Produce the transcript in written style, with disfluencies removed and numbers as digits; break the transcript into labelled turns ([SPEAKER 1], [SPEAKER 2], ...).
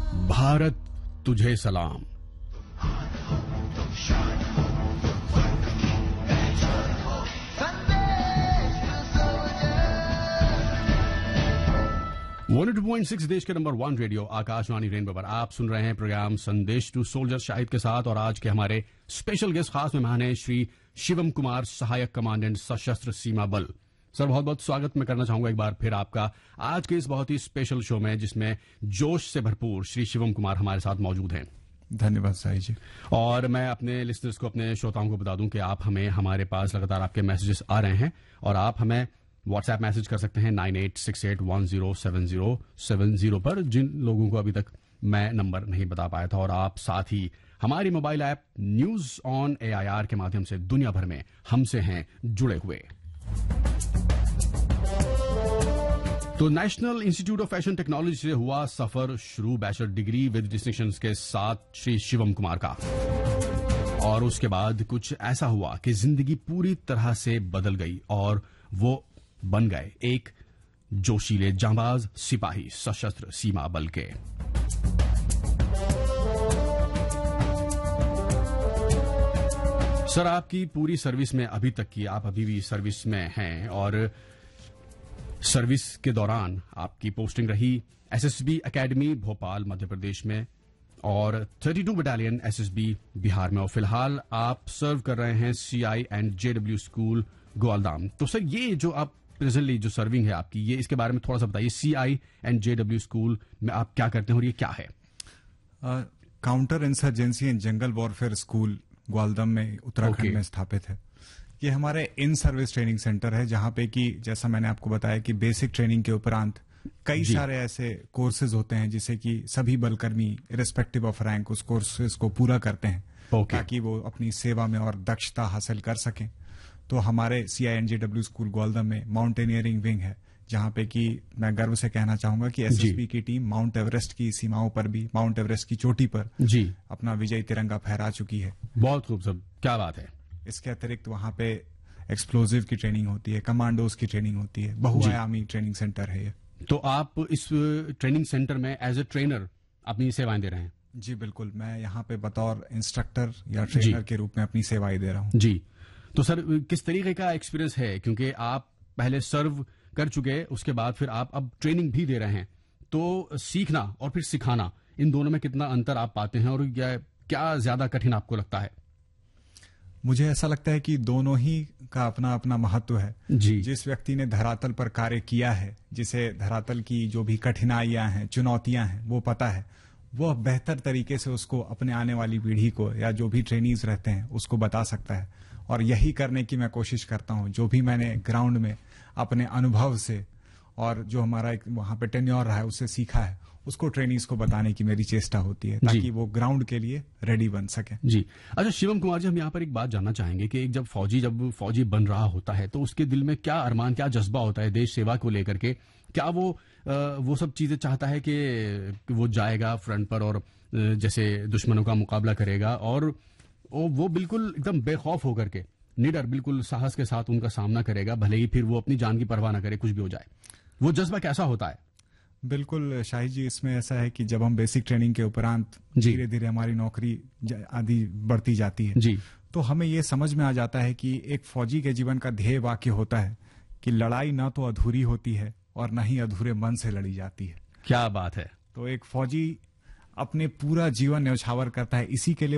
[SPEAKER 1] भारत तुझे सलाम। वन 2.6 देश के नंबर 1 रेडियो आकाशवाणी रेनबो पर आप सुन रहे हैं प्रोग्राम संदेश टू सोल्जर शाहिद के साथ। और आज के हमारे स्पेशल गेस्ट खास मेहमान हैं श्री शिवम कुमार, सहायक कमांडेंट सशस्त्र सीमा बल। सर, बहुत बहुत स्वागत मैं करना चाहूंगा एक बार फिर आपका आज के इस बहुत ही स्पेशल शो में, जिसमें जोश से भरपूर श्री शिवम कुमार हमारे साथ मौजूद हैं।
[SPEAKER 2] धन्यवाद साई जी। और
[SPEAKER 1] मैं अपने लिसनर्स को, अपने श्रोताओं को बता दूं कि आप हमें, हमारे पास लगातार आपके मैसेजेस आ रहे हैं और आप हमें व्हाट्सएप मैसेज कर सकते हैं 9868107070 पर, जिन लोगों को अभी तक मैं नंबर नहीं बता पाया था। और आप साथ ही हमारी mobile app news on AIR के माध्यम से दुनिया भर में हमसे हैं जुड़े हुए। तो national institute of fashion technology से हुआ सफर शुरू, बैचलर डिग्री विद डिस्टिंक्शंस के साथ श्री शिवम कुमार का। और उसके बाद कुछ ऐसा हुआ कि जिंदगी पूरी तरह से बदल गई और वो बन गए एक जोशीले जांबाज सिपाही सशस्त्र सीमा बल के। सर, आपकी पूरी सर्विस में अभी तक की, आप अभी भी सर्विस में हैं और सर्विस के दौरान आपकी पोस्टिंग रही SSB एकेडमी भोपाल मध्य प्रदेश में और 32 बटालियन SSB बिहार में, और फिलहाल आप सर्व कर रहे हैं CI एंड JW स्कूल ग्वालदाम। तो सर, ये जो आप प्रेजेंटली जो सर्विंग है आपकी, ये इसके बारे में थोड़ा सा बताइए। CI एंड JW स्कूल में आप क्या करते हैं और ये क्या है?
[SPEAKER 2] Counter insurgency and jungle warfare school Gwaldam में उत्तराखंड में स्थापित है। ये हमारे इन सर्विस ट्रेनिंग सेंटर है, जहां पे कि जैसा मैंने आपको बताया कि बेसिक ट्रेनिंग के उपरांत कई सारे ऐसे कोर्सेज होते हैं जिसे कि सभी बलकर्मी रिस्पेक्टिव ऑफ रैंक उस कोर्सेज को पूरा करते हैं ताकि वो अपनी सेवा में और दक्षता हासिल कर सकें। तो हमारे CI and JW school Gwaldam में माउंटेनियरिंग विंग है, जहां पे कि मैं गर्व से कहना चाहूंगा कि SSB की टीम माउंट एवरेस्ट की सीमाओं पर भी, माउंट एवरेस्ट की चोटी पर अपना विजयी तिरंगा फहरा चुकी है।
[SPEAKER 1] बहुत खूबसूरत, क्या बात है।
[SPEAKER 2] इसके अतिरिक्त वहां पे एक्सप्लोजिव की ट्रेनिंग होती है, कमांडोज की ट्रेनिंग होती है, बहुआयामी ट्रेनिंग सेंटर है ये।
[SPEAKER 1] तो आप इस ट्रेनिंग सेंटर में एज ए ट्रेनर अपनी सेवाएं दे रहे हैं?
[SPEAKER 2] जी बिल्कुल, मैं यहाँ पे बतौर इंस्ट्रक्टर या ट्रेनर के रूप में अपनी सेवाएं दे रहा हूँ।
[SPEAKER 1] जी, तो सर किस तरीके का एक्सपीरियंस है, क्योंकि आप पहले सर्व कर चुके, उसके बाद फिर आप अब ट्रेनिंग भी दे रहे हैं, तो सीखना और फिर सिखाना, इन दोनों में कितना अंतर आप पाते हैं और क्या ज्यादा कठिन आपको लगता है?
[SPEAKER 2] मुझे ऐसा लगता है कि दोनों ही का अपना अपना महत्व है। जिस व्यक्ति ने धरातल पर कार्य किया है, जिसे धरातल की जो भी कठिनाइयां हैं, चुनौतियां हैं, वो पता है, वह बेहतर तरीके से उसको अपने आने वाली पीढ़ी को या जो भी ट्रेनीज रहते हैं उसको बता सकता है। और यही करने की मैं कोशिश करता हूं। जो भी मैंने ग्राउंड में अपने अनुभव से और जो हमारा एक वहां पे टेन्योर रहा है उससे सीखा है, उसको ट्रेनीज को बताने की मेरी चेष्टा होती है ताकि वो ग्राउंड के लिए रेडी बन सके।
[SPEAKER 1] जी, अच्छा शिवम कुमार जी, हम यहाँ पर एक बात जानना चाहेंगे कि जब फौजी बन रहा होता है तो उसके दिल में क्या अरमान, क्या जज्बा होता है देश सेवा को लेकर के? क्या वो सब चीजें चाहता है कि वो जाएगा फ्रंट पर और जैसे दुश्मनों का मुकाबला करेगा और वो बिल्कुल एकदम बेखौफ होकर के, निडर, बिल्कुल साहस के साथ उनका सामना करेगा, भले ही फिर वो अपनी जान की परवाह न करे, कुछ भी हो जाए? वो जज्बा कैसा होता है?
[SPEAKER 2] बिल्कुल शाहिद जी, इसमें ऐसा है कि जब हम बेसिक ट्रेनिंग के उपरांत धीरे धीरे हमारी नौकरी आदि बढ़ती जाती है तो हमें ये समझ में आ जाता है कि एक फौजी के जीवन का ध्येय वाक्य होता है कि लड़ाई ना तो अधूरी होती है और न ही अधूरे मन से लड़ी जाती है।
[SPEAKER 1] क्या बात है।
[SPEAKER 2] तो एक फौजी अपने पूरा जीवन न्यौछावर करता है इसी के लिए